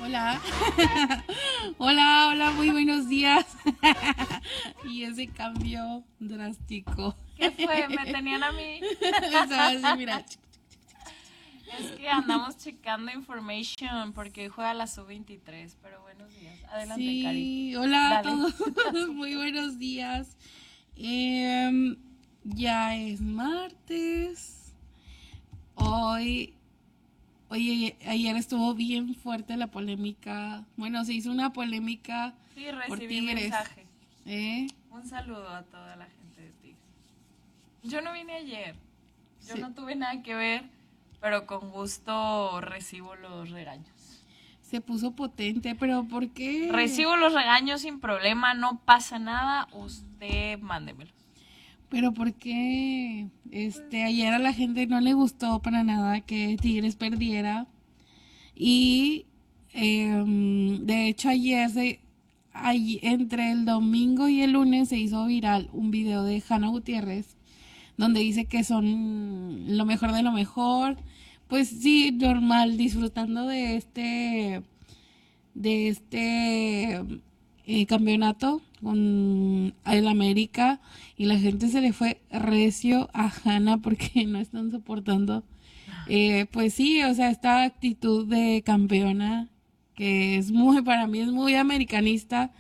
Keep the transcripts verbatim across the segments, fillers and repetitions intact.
Hola. Hola, hola, muy buenos días. Y ese cambio drástico. ¿Qué fue? ¿Me tenían a mí? ¿Sabes? Mira. Es que andamos checando information porque hoy juega la sub veintitrés, pero buenos días. Adelante, Sí, Cari. hola a Dale. todos. Muy buenos días. Eh, ya es martes. Hoy, oye, ayer estuvo bien fuerte la polémica. Bueno, se hizo una polémica Sí, por recibí Tigres. mensaje. ¿Eh? Un saludo a toda la gente de Tigres. Yo no vine ayer. Yo Sí. no tuve nada que ver, pero con gusto recibo los regaños. Se puso potente, pero ¿por qué? Recibo los regaños sin problema, no pasa nada, usted mándemelo. Pero ¿por qué? Este, ayer a la gente no le gustó para nada que Tigres perdiera. Y eh, de hecho ayer, se, ay- entre el domingo y el lunes se hizo viral un video de Hanna Gutiérrez donde dice que son lo mejor de lo mejor. Pues sí, normal, disfrutando de este de este eh, campeonato con el América, y la gente se le fue recio a Hanna porque no están soportando eh, pues sí, o sea, esta actitud de campeona que es muy, para mí es muy americanista,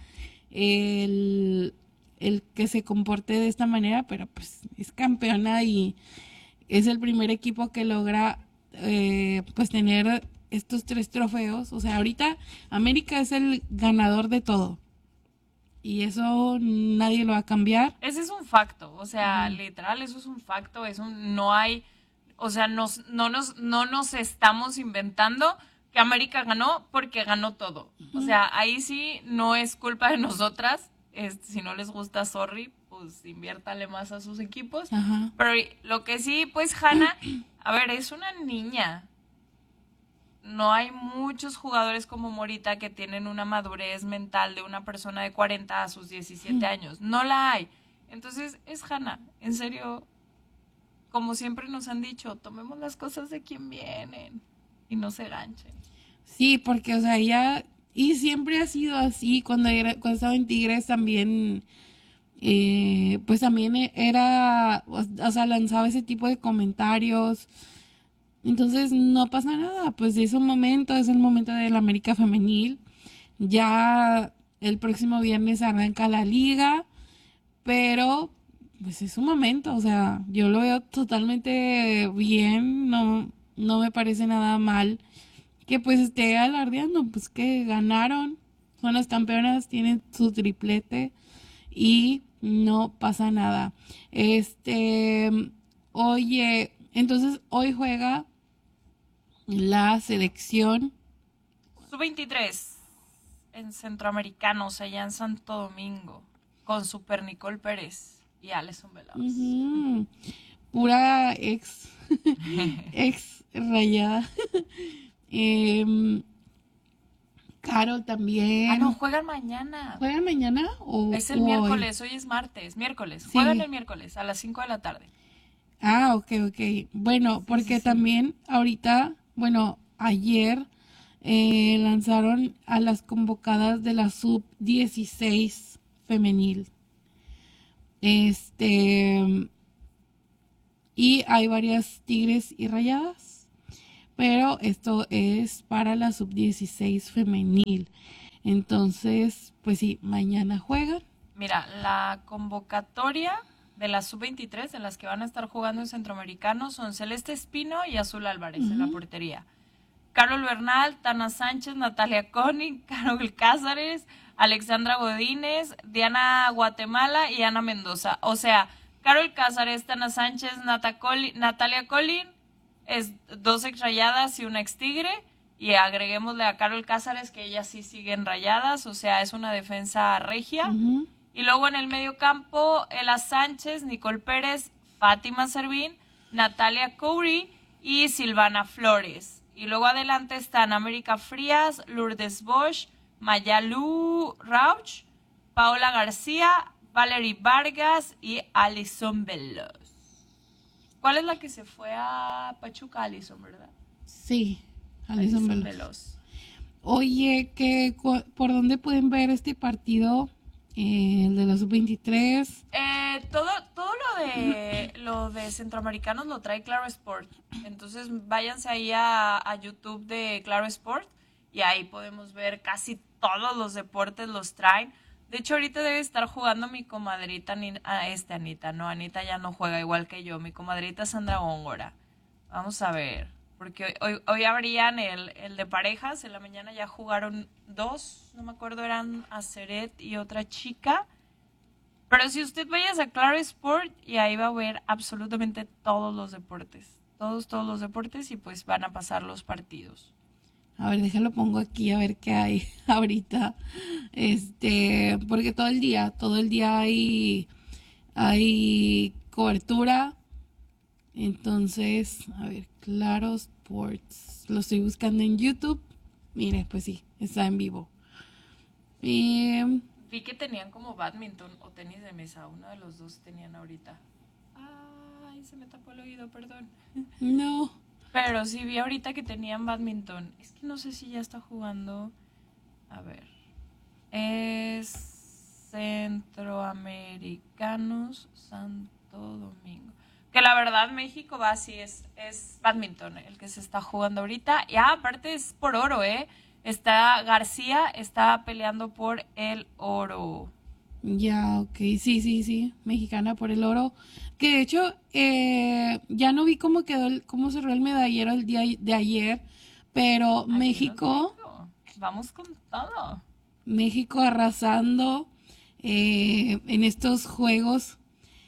el, el que se comporte de esta manera, pero pues es campeona y es el primer equipo que logra eh, pues tener estos tres trofeos. O sea, ahorita América es el ganador de todo y eso nadie lo va a cambiar. Ese es un facto, o sea, Ujú. literal, eso es un facto, es un, no hay, o sea, nos, no, nos, no nos estamos inventando que América ganó porque ganó todo. O sea, ahí sí no es culpa de nosotras, es, si no les gusta, sorry, pues inviértale más a sus equipos. Ajá. Pero lo que sí, pues Hanna, a ver, es una niña. No hay muchos jugadores como Morita que tienen una madurez mental de una persona de cuarenta a sus diecisiete años. No la hay. Entonces es Hanna. En serio, como siempre nos han dicho, tomemos las cosas de quien vienen y no se ganchen. Sí, porque, o sea, ella, y siempre ha sido así, cuando, era, cuando estaba en Tigres también, eh, pues también era, o, o sea, lanzaba ese tipo de comentarios. Entonces no pasa nada, pues es un momento, es el momento de la América Femenil. Ya el próximo viernes arranca la liga, pero pues es un momento, o sea, yo lo veo totalmente bien, no, no me parece nada mal que pues esté alardeando, pues que ganaron, son las campeonas, tienen su triplete y no pasa nada. Este, oye, entonces hoy juega la selección. sub veintitrés en Centroamericanos, allá en Santo Domingo, con Super Nicole Pérez y Alison Veloz. Uh-huh. Pura ex, ex rayada. eh, Caro también. Ah, no, juegan mañana. ¿Juegan mañana o Es el o miércoles, hoy? hoy es martes, miércoles. Sí. Juegan el miércoles a las cinco de la tarde. Ah, ok, ok. Bueno, Sí, porque sí, sí. también ahorita, bueno, ayer eh, lanzaron a las convocadas de la sub dieciséis femenil. Este, y hay varias tigres y rayadas, pero esto es para la sub dieciséis femenil. Entonces, pues sí, mañana juegan. Mira, la convocatoria de la sub veintitrés, de las que van a estar jugando en Centroamericano, son Celeste Espino y Azul Álvarez uh-huh. en la portería. Carol Bernal, Tana Sánchez, Natalia Conning, Carol Cázares, Alexandra Godínez, Diana Guatemala y Ana Mendoza. O sea, Carol Cázares, Tana Sánchez, Nata Coli, Natalia Collin, es dos ex rayadas y una ex tigre. Y agreguémosle a Carol Cázares, que ellas sí siguen rayadas, o sea, es una defensa regia. Uh-huh. Y luego en el medio campo, Ela Sánchez, Nicole Pérez, Fátima Servín, Natalia Coury y Silvana Flores. Y luego adelante están América Frías, Lourdes Bosch, Mayalu Rauch, Paola García, Valerie Vargas y Alison Veloz. ¿Cuál es la que se fue a Pachuca? Alison, ¿verdad? Sí, Alison Veloz. Veloz. Oye, ¿qué, cu- ¿por dónde pueden ver este partido? Eh, el de la sub veintitrés. Eh, todo, todo lo de lo de centroamericanos lo trae Claro Sport. Entonces váyanse ahí a, a YouTube de Claro Sport y ahí podemos ver casi todos los deportes los traen. De hecho, ahorita debe estar jugando mi comadrita, Ni- ah, este Anita, no, Anita ya no juega igual que yo, mi comadrita Sandra Góngora. Vamos a ver, porque hoy, hoy, hoy abrían el, el de parejas, en la mañana ya jugaron dos, no me acuerdo, eran Aceret y otra chica. Pero si usted vaya a Claro Sport y ahí va a ver absolutamente todos los deportes. Todos, todos los deportes y pues van a pasar los partidos. A ver, déjalo pongo aquí a ver qué hay ahorita. Este, porque todo el día, todo el día hay, hay cobertura. Entonces, a ver, Claro Sports. Lo estoy buscando en YouTube. Mire, pues sí, está en vivo. Y Vi que tenían como badminton o tenis de mesa. Uno de los dos tenían ahorita. Ay, se me tapó el oído, perdón. no. Pero sí vi ahorita que tenían badminton. Es que no sé si ya está jugando. A ver. Es Centroamericanos Santo Domingo. Que la verdad México va así, es, es badminton el que se está jugando ahorita. Y ah, aparte es por oro, ¿eh? Está García, está peleando por el oro. Ya, ok, sí, sí, sí, mexicana por el oro. Que de hecho, eh, ya no vi cómo quedó, el, cómo cerró el medallero el día de ayer, pero Aquí lo México, tengo. Vamos con todo. México arrasando eh, en estos juegos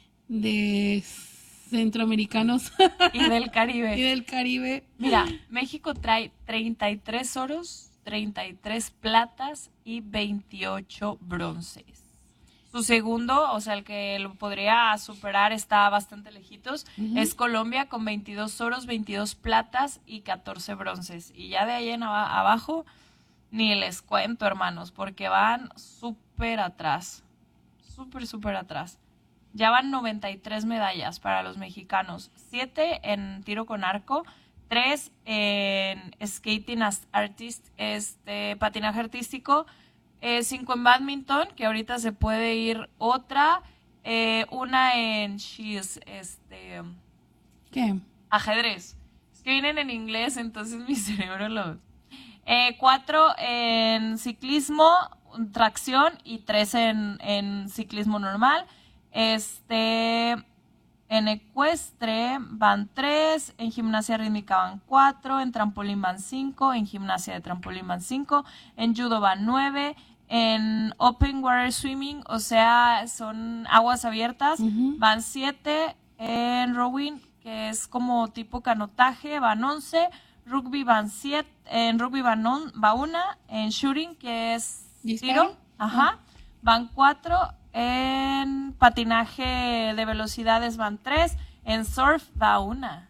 de centroamericanos Y del y Caribe. del Caribe. Mira, México trae treinta y tres oros, treinta y tres platas y veintiocho bronces. Su segundo, o sea, el que lo podría superar está bastante lejitos, Ujú. es Colombia con veintidós oros, veintidós platas y catorce bronces. Y ya de ahí en aba- abajo, ni les cuento, hermanos, porque van súper atrás, súper, súper atrás. Ya van noventa y tres medallas para los mexicanos, siete en tiro con arco, tres en skating as- artist, este, patinaje artístico, eh, cinco en badminton, que ahorita se puede ir otra, eh, una en she's, este, ¿Qué? ajedrez. Es que vienen en inglés, entonces mi cerebro lo... Eh, cuatro en ciclismo, tracción y tres en, en ciclismo normal. Este, en ecuestre van tres, en gimnasia rítmica van cuatro, en trampolín van cinco, en gimnasia de trampolín van cinco, en judo van nueve, en open water swimming, o sea, son aguas abiertas, Ujú. van siete, en rowing, que es como tipo canotaje, van once, rugby van siete, en rugby van on, va una, en shooting, que es ¿Disparo? tiro, ajá, van cuatro, en patinaje de velocidades van tres, en surf va una.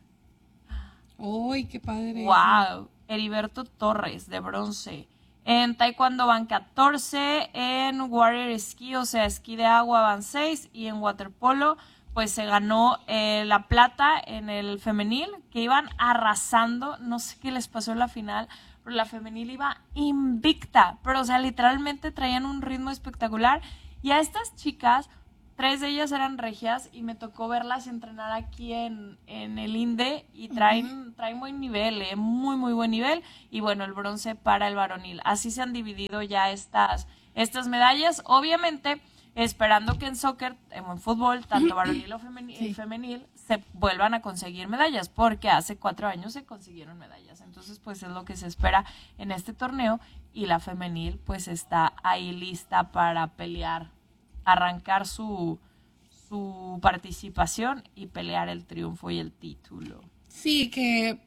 ¡Uy, qué padre! Wow, Heriberto Torres de bronce. En taekwondo van catorce, en warrior ski, o sea, esquí de agua van seis y en waterpolo pues se ganó eh, la plata en el femenil, que iban arrasando, no sé qué les pasó en la final, pero la femenil iba invicta, pero o sea, literalmente traían un ritmo espectacular y a estas chicas, tres de ellas eran regias y me tocó verlas entrenar aquí en, en el INDE y traen, traen buen nivel, eh, muy muy buen nivel y bueno, el bronce para el varonil. Así se han dividido ya estas, estas medallas, obviamente esperando que en soccer, en fútbol, tanto varonil o femenil, Sí. femenil, se vuelvan a conseguir medallas, porque hace cuatro años se consiguieron medallas. Entonces, pues es lo que se espera en este torneo y la femenil pues está ahí lista para pelear, arrancar su, su participación y pelear el triunfo y el título. Sí, que,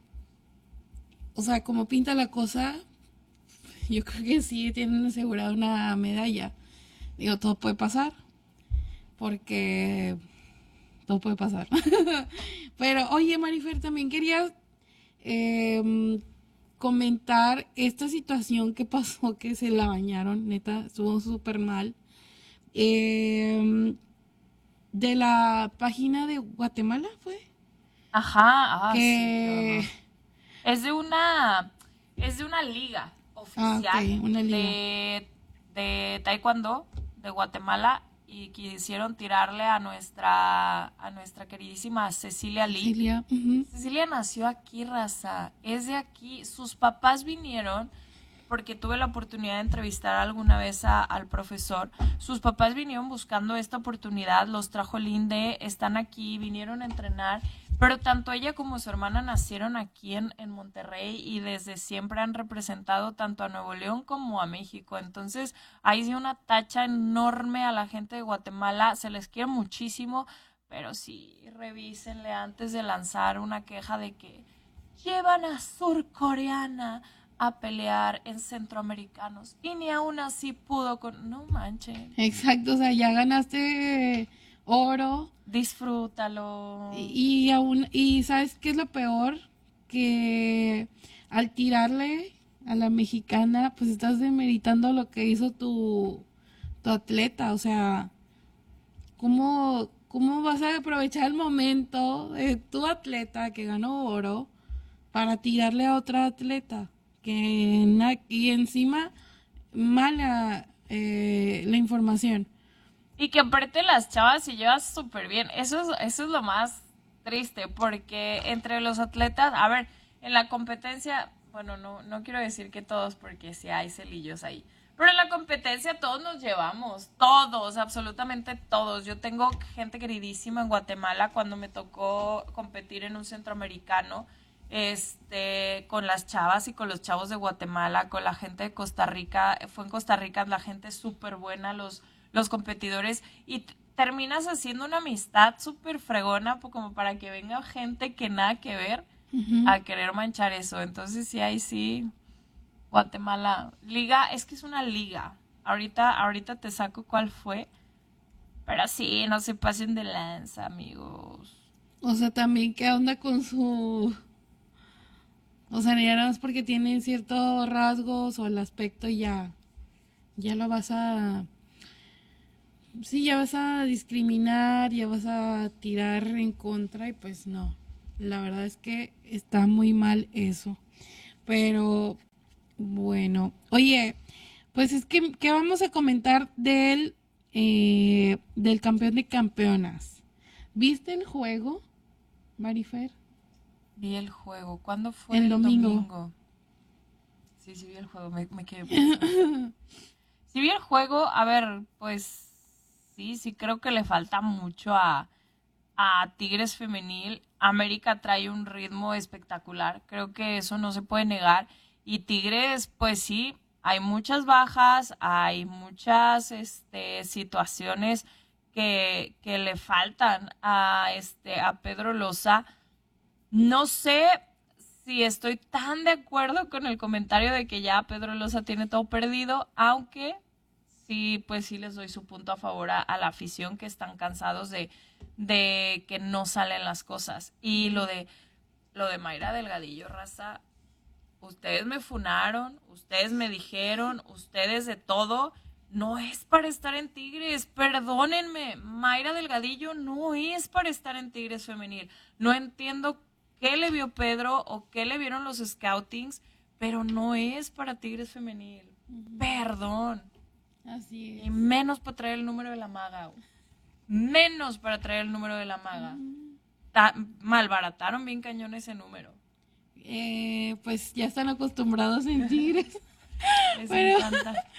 o sea, como pinta la cosa, yo creo que sí tienen asegurada una medalla. Digo, todo puede pasar, porque todo puede pasar. Pero, oye, Marifer, también quería eh, comentar esta situación que pasó, que se la bañaron, neta, estuvo súper mal. Eh, de la página de Guatemala, ¿fue? Ajá, ah, sí, qué Que... horror. Es de una, es de una liga. oficial Ah, ok, una liga. de, de taekwondo de Guatemala y quisieron tirarle a nuestra a nuestra queridísima Cecilia Lee. Cecilia, ujú. Cecilia nació aquí, raza, es de aquí. Sus papás vinieron porque tuve la oportunidad de entrevistar alguna vez a, al profesor. Sus papás vinieron buscando esta oportunidad, los trajo el INDE, están aquí, vinieron a entrenar, pero tanto ella como su hermana nacieron aquí en, en Monterrey y desde siempre han representado tanto a Nuevo León como a México. Entonces, ahí sí una tacha enorme a la gente de Guatemala, se les quiere muchísimo, pero sí, revísenle antes de lanzar una queja de que llevan a surcoreana a pelear en centroamericanos y ni aún así pudo con... No manchen. Exacto, o sea, ya ganaste oro Disfrútalo. y, y aún, y ¿sabes qué es lo peor? Que al tirarle a la mexicana, pues estás demeritando lo que hizo tu, tu atleta, o sea, ¿cómo, cómo vas a aprovechar el momento de tu atleta que ganó oro para tirarle a otra atleta? Que na- y encima mala eh, la información. Y que aparte las chavas se llevan súper bien. Eso es, eso es lo más triste, porque entre los atletas, a ver, en la competencia, bueno, no, no quiero decir que todos, porque sí hay celillos ahí. Pero en la competencia todos nos llevamos, todos, absolutamente todos. Yo tengo gente queridísima en Guatemala cuando me tocó competir en un centroamericano, este, con las chavas y con los chavos de Guatemala, con la gente de Costa Rica. Fue en Costa Rica, la gente súper buena, los, los competidores, y t- terminas haciendo una amistad súper fregona po- como para que venga gente que nada que ver Ujú. a querer manchar eso. Entonces sí, ahí sí, Guatemala, liga, es que es una liga. Ahorita, ahorita te saco cuál fue, pero sí, no se pasen de lanza, amigos. O sea, también qué onda con su... O sea, ya nada más porque tiene ciertos rasgos o el aspecto ya, ya lo vas a... Sí, ya vas a discriminar, ya vas a tirar en contra y pues no. La verdad es que está muy mal eso. Pero bueno, oye, pues es que, ¿qué vamos a comentar del, eh, del campeón de campeonas? ¿Viste el juego, Marifer? Vi el juego. ¿Cuándo fue El el domingo. domingo? Sí, sí vi el juego, me, me quedé pensando. Sí vi el juego, a ver, pues sí, sí creo que le falta mucho a, a Tigres femenil. América trae un ritmo espectacular, creo que eso no se puede negar. Y Tigres, pues sí, hay muchas bajas, hay muchas este, situaciones que, que le faltan a, este, a Pedro Loza. No sé si estoy tan de acuerdo con el comentario de que ya Pedro Loza tiene todo perdido, aunque sí, pues sí les doy su punto a favor a, a la afición que están cansados de, de que no salen las cosas. Y lo de lo de Mayra Delgadillo, raza, ustedes me funaron, ustedes me dijeron, ustedes de todo, no es para estar en Tigres, perdónenme, Mayra Delgadillo no es para estar en Tigres femenil. No entiendo qué le vio Pedro o qué le vieron los scoutings, pero no es para Tigres femenil. Perdón. Así Y es. menos para traer el número de la maga. güey. Menos para traer el número de la maga. Ta- malbarataron bien cañón ese número. Eh, pues ya están acostumbrados en Tigres. Les Pero- encanta.